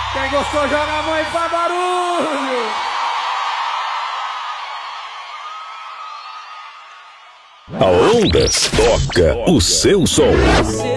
Quem gostou, joga a mão e faz barulho. A Ondas toca o seu som.